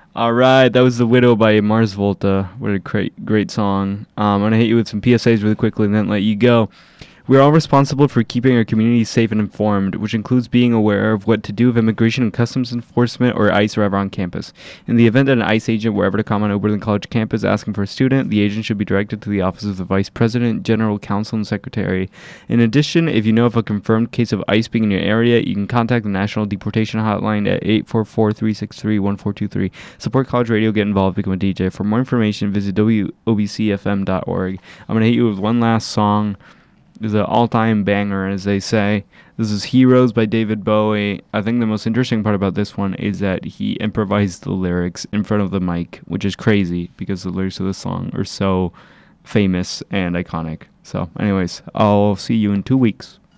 All right, that was The Widow by Mars Volta. What a great song. I'm going to hit you with some PSAs really quickly and then let you go. We're all responsible for keeping our communities safe and informed, which includes being aware of what to do if Immigration and Customs Enforcement or ICE arrive on campus. In the event that an ICE agent were ever to come on Oberlin College campus asking for a student, the agent should be directed to the office of the Vice President, General Counsel, and Secretary. In addition, if you know of a confirmed case of ICE being in your area, you can contact the National Deportation Hotline at 844-363-1423. Support College Radio, get involved, become a DJ. For more information, visit wobcfm.org. I'm going to hit you with one last song. Is an all-time banger, as they say. This is Heroes by David Bowie. I think the most interesting part about this one is that he improvised the lyrics in front of the mic, which is crazy because the lyrics of this song are so famous and iconic. So anyways, I'll see you in 2 weeks.